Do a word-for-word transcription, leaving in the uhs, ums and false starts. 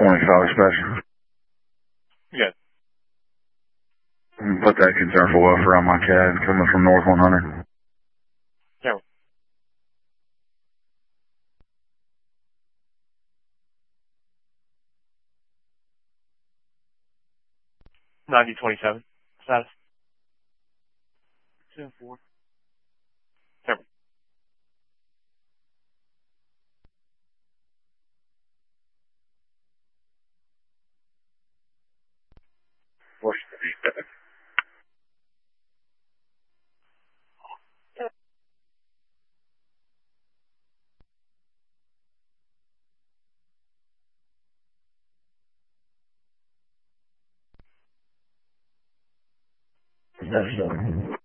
twenty-five special. Good. Put that concern for welfare on my cab coming from North one hundred. Yeah. ninety twenty-seven. Status. ten four. Yeah. What's the feedback? That's